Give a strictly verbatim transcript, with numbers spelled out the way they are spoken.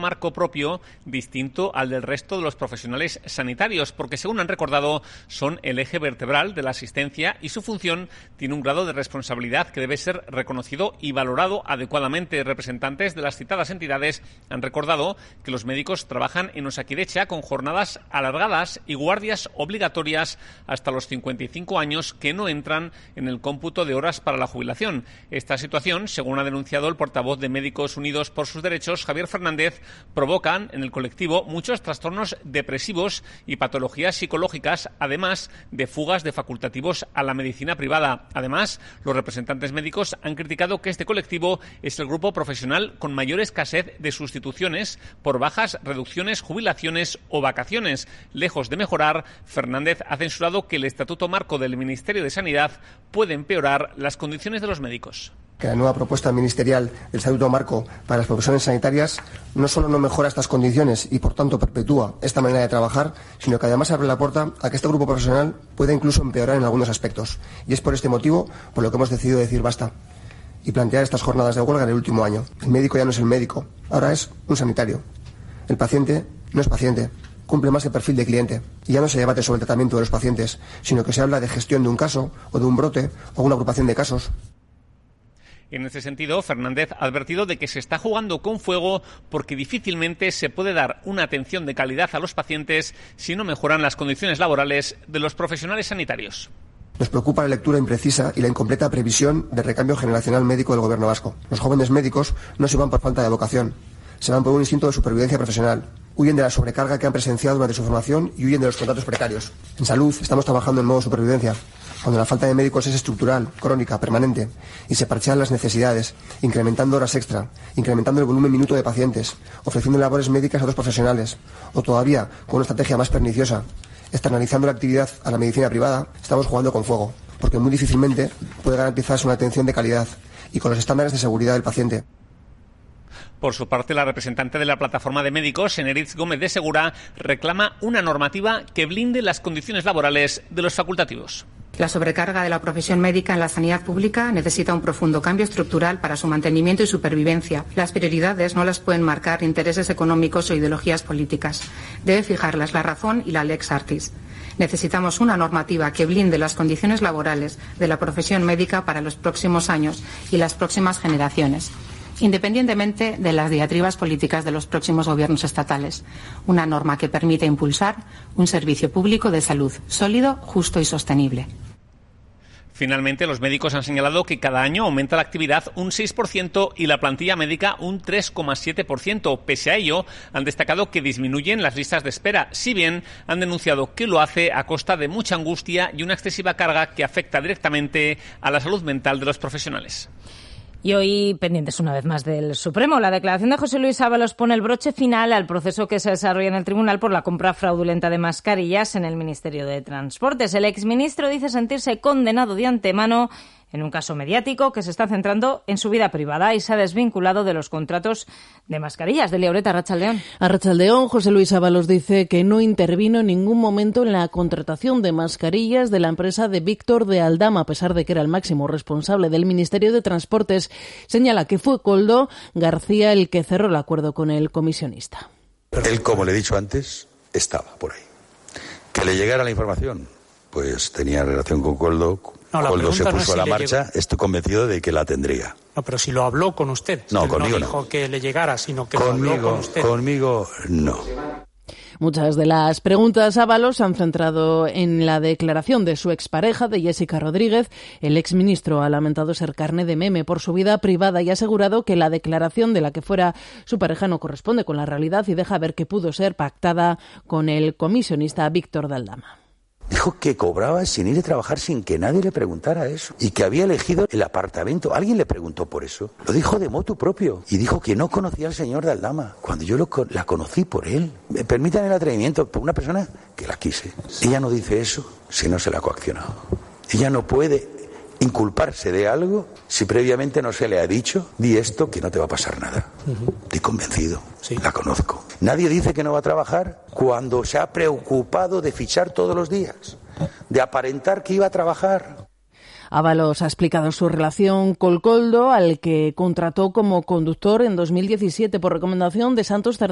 marco propio distinto al del resto de los profesionales sanitarios, porque según han recordado son el eje vertebral de la asistencia y su función tiene un grado de responsabilidad que debe ser reconocido y valorado adecuadamente. Representantes de las citadas entidades han recordado que los médicos trabajan en Osakidecha con jornadas alargadas y guardias obligatorias hasta los cincuenta y cinco años que no entran en el cómputo de horas para la jubilación. Esta situación, según ha denunciado el portavoz de Médicos Unidos por sus Derechos, Javier Fernández, provocan en el colectivo muchos trastornos depresivos y patologías psicológicas, además de fugas de facultativos a la medicina privada. Además, los representantes médicos han criticado que este colectivo es el grupo profesional con mayor escasez de sustituciones por bajas, reducciones, jubilaciones o vacaciones. Lejos de mejorar, Fernández ha censurado que el Estatuto Marco del Ministerio de Sanidad puede empeorar las condiciones de los médicos. Que la nueva propuesta ministerial del Estatuto Marco para las profesiones sanitarias no solo no mejora estas condiciones y, por tanto, perpetúa esta manera de trabajar, sino que además abre la puerta a que este grupo profesional pueda incluso empeorar en algunos aspectos. Y es por este motivo por lo que hemos decidido decir basta y plantear estas jornadas de huelga en el último año. El médico ya no es el médico, ahora es un sanitario. El paciente no es paciente, cumple más el perfil de cliente. Y ya no se debate sobre el tratamiento de los pacientes, sino que se habla de gestión de un caso o de un brote o una agrupación de casos. En ese sentido, Fernández ha advertido de que se está jugando con fuego porque difícilmente se puede dar una atención de calidad a los pacientes si no mejoran las condiciones laborales de los profesionales sanitarios. Nos preocupa la lectura imprecisa y la incompleta previsión del recambio generacional médico del Gobierno vasco. Los jóvenes médicos no se van por falta de vocación, se van por un instinto de supervivencia profesional. Huyen de la sobrecarga que han presenciado durante su formación y huyen de los contratos precarios. En salud estamos trabajando en modo supervivencia, cuando la falta de médicos es estructural, crónica, permanente, y se parchean las necesidades, incrementando horas extra, incrementando el volumen minuto de pacientes, ofreciendo labores médicas a otros profesionales, o todavía, con una estrategia más perniciosa, externalizando la actividad a la medicina privada, estamos jugando con fuego, porque muy difícilmente puede garantizarse una atención de calidad y con los estándares de seguridad del paciente. Por su parte, la representante de la plataforma de médicos, Eneritz Gómez de Segura, reclama una normativa que blinde las condiciones laborales de los facultativos. La sobrecarga de la profesión médica en la sanidad pública necesita un profundo cambio estructural para su mantenimiento y supervivencia. Las prioridades no las pueden marcar intereses económicos o ideologías políticas. Debe fijarlas la razón y la lex artis. Necesitamos una normativa que blinde las condiciones laborales de la profesión médica para los próximos años y las próximas generaciones, independientemente de las diatribas políticas de los próximos gobiernos estatales. Una norma que permita impulsar un servicio público de salud sólido, justo y sostenible. Finalmente, los médicos han señalado que cada año aumenta la actividad un seis por ciento y la plantilla médica un tres coma siete por ciento. Pese a ello, han destacado que disminuyen las listas de espera, si bien han denunciado que lo hace a costa de mucha angustia y una excesiva carga que afecta directamente a la salud mental de los profesionales. Y hoy, pendientes una vez más del Supremo, la declaración de José Luis Ábalos pone el broche final al proceso que se desarrolla en el tribunal por la compra fraudulenta de mascarillas en el Ministerio de Transportes. El exministro dice sentirse condenado de antemano en un caso mediático que se está centrando en su vida privada y se ha desvinculado de los contratos de mascarillas. Delia Ureta, Arratsaldeón. Arratsaldeón, José Luis Ábalos dice que no intervino en ningún momento en la contratación de mascarillas de la empresa de Víctor de Aldama, a pesar de que era el máximo responsable del Ministerio de Transportes. Señala que fue Koldo García el que cerró el acuerdo con el comisionista. Él, como le he dicho antes, estaba por ahí. Que le llegara la información, pues tenía relación con Koldo. No, Koldo se puso no es si a la marcha, llegó. Estoy convencido de que la tendría. No, pero si lo habló con usted. No, conmigo no. dijo no. que le llegara, sino que conmigo, lo habló con usted. Conmigo no. Muchas de las preguntas a Ábalos se han centrado en la declaración de su expareja, de Jessica Rodríguez. El exministro ha lamentado ser carne de meme por su vida privada y ha asegurado que la declaración de la que fuera su pareja no corresponde con la realidad y deja ver que pudo ser pactada con el comisionista Víctor de Aldama. Dijo que cobraba sin ir a trabajar sin que nadie le preguntara eso y que había elegido el apartamento. ¿Alguien le preguntó por eso? Lo dijo de motu propio y dijo que no conocía al señor de Aldama cuando yo lo, la conocí por él. Me permitan el atrevimiento por una persona que la quise. Ella no dice eso si no se la ha coaccionado. Ella no puede inculparse de algo si previamente no se le ha dicho, di esto que no te va a pasar nada. Uh-huh. Estoy convencido, sí. La conozco. Nadie dice que no va a trabajar cuando se ha preocupado de fichar todos los días, de aparentar que iba a trabajar. Ábalos ha explicado su relación con Koldo, al que contrató como conductor en dos mil diecisiete por recomendación de Santos